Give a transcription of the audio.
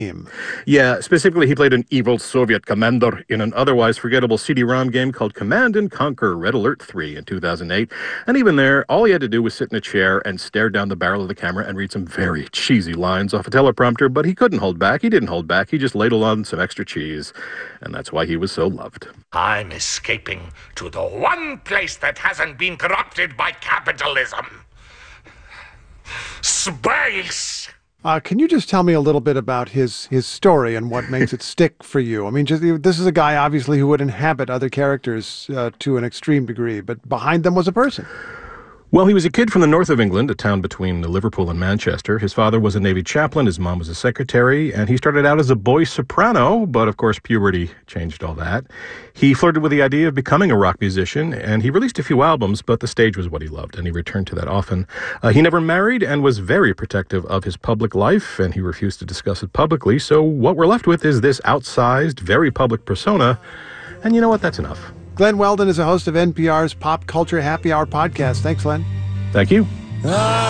Him. Yeah, specifically, he played an evil Soviet commander in an otherwise forgettable CD-ROM game called Command and Conquer Red Alert 3 in 2008. And even there, all he had to do was sit in a chair and stare down the barrel of the camera and read some very cheesy lines off a teleprompter, but he couldn't hold back. He didn't hold back. He just ladled on some extra cheese. And that's why he was so loved. I'm escaping to the one place that hasn't been corrupted by capitalism. Space! Can you just tell me a little bit about his story and what makes it stick for you? I mean, this is a guy, obviously, who would inhabit other characters to an extreme degree, but behind them was a person. Well, he was a kid from the north of England, a town between Liverpool and Manchester. His father was a Navy chaplain, his mom was a secretary, and he started out as a boy soprano, but of course puberty changed all that. He flirted with the idea of becoming a rock musician, and he released a few albums, but the stage was what he loved, and he returned to that often. He never married and was very protective of his public life, and he refused to discuss it publicly, so what we're left with is this outsized, very public persona, and you know what, that's enough. Glenn Weldon is a host of NPR's Pop Culture Happy Hour podcast. Thanks, Glenn. Thank you.